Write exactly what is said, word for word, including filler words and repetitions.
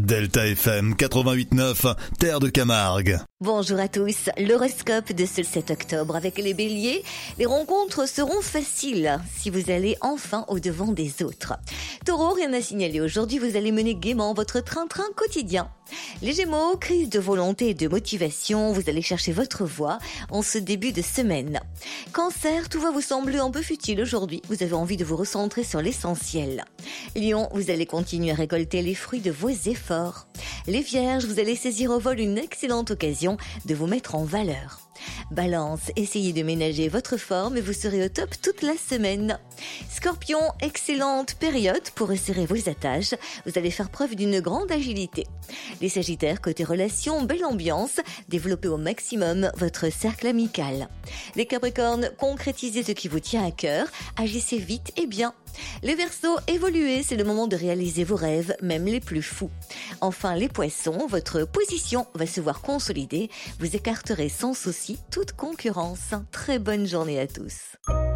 Delta F M quatre-vingt-huit neuf, Terre de Camargue. Bonjour à tous, l'horoscope de ce sept octobre avec les béliers. Les rencontres seront faciles si vous allez enfin au-devant des autres. Taureau, rien à signaler aujourd'hui, vous allez mener gaiement votre train-train quotidien. Les Gémeaux, crise de volonté et de motivation, vous allez chercher votre voie en ce début de semaine. Cancer, tout va vous sembler un peu futile aujourd'hui, vous avez envie de vous recentrer sur l'essentiel. Lion, vous allez continuer à récolter les fruits de vos efforts. Les Vierges, vous allez saisir au vol une excellente occasion de vous mettre en valeur. Balance, essayez de ménager votre forme et vous serez au top toute la semaine. Scorpion, excellente période pour resserrer vos attaches. Vous allez faire preuve d'une grande agilité. Les Sagittaires, côté relations, belle ambiance. Développez au maximum votre cercle amical. Les Capricornes, concrétisez ce qui vous tient à cœur. Agissez vite et bien. Les Verseaux, évoluez, c'est le moment de réaliser vos rêves, même les plus fous. Enfin, les Poissons, votre position va se voir consolidée. Vous écarterez sans souci toute concurrence. Très bonne journée à tous.